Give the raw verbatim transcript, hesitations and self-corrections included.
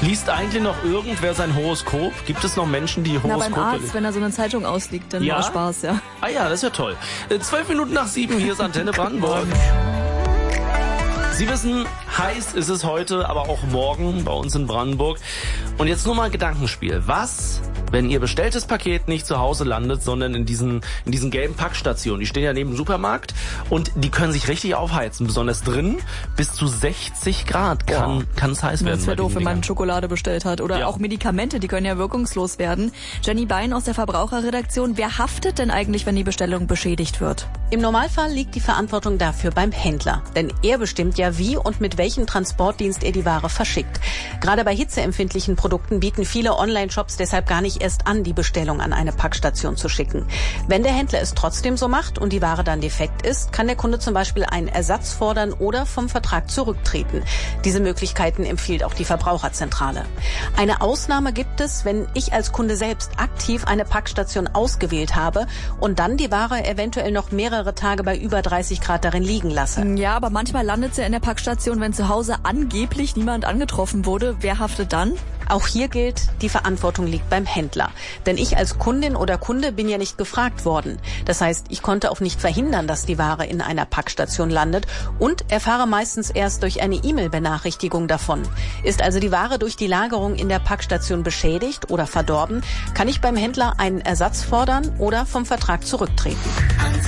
Liest eigentlich noch irgendwer sein Horoskop? Gibt es noch Menschen, die Horoskope... Na, beim Arzt, wenn er so eine Zeitung ausliegt, dann ja? war Spaß, ja. Ah ja, das ist ja toll. Äh, Zwölf Minuten nach sieben, hier ist Antenne Brandenburg. Sie wissen, heiß ist es heute, aber auch morgen bei uns in Brandenburg. Und jetzt nur mal ein Gedankenspiel. Was, wenn Ihr bestelltes Paket nicht zu Hause landet, sondern in diesen, in diesen gelben Packstationen? Die stehen ja neben dem Supermarkt und die können sich richtig aufheizen. Besonders drin bis zu sechzig Grad kann, kann es heiß werden. Das wäre doof, wenn man Schokolade bestellt hat. Oder ja. auch Medikamente, die können ja wirkungslos werden. Jenny Bein aus der Verbraucherredaktion. Wer haftet denn eigentlich, wenn die Bestellung beschädigt wird? Im Normalfall liegt die Verantwortung dafür beim Händler. Denn er bestimmt ja, wie und mit welchem Transportdienst er die Ware verschickt. Gerade bei hitzeempfindlichen Produkten bieten viele Online-Shops deshalb gar nicht erst an, die Bestellung an eine Packstation zu schicken. Wenn der Händler es trotzdem so macht und die Ware dann defekt ist, kann der Kunde zum Beispiel einen Ersatz fordern oder vom Vertrag zurücktreten. Diese Möglichkeiten empfiehlt auch die Verbraucherzentrale. Eine Ausnahme gibt es, wenn ich als Kunde selbst aktiv eine Packstation ausgewählt habe und dann die Ware eventuell noch mehrere Tage bei über dreißig Grad darin liegen lasse. Ja, aber manchmal landet sie ja in der Packstation, wenn zu Hause angeblich niemand angetroffen wurde. Wer haftet dann? Auch hier gilt, die Verantwortung liegt beim Händler. Denn ich als Kundin oder Kunde bin ja nicht gefragt worden. Das heißt, ich konnte auch nicht verhindern, dass die Ware in einer Packstation landet und erfahre meistens erst durch eine E-Mail-Benachrichtigung davon. Ist also die Ware durch die Lagerung in der Packstation beschädigt oder verdorben, kann ich beim Händler einen Ersatz fordern oder vom Vertrag zurücktreten.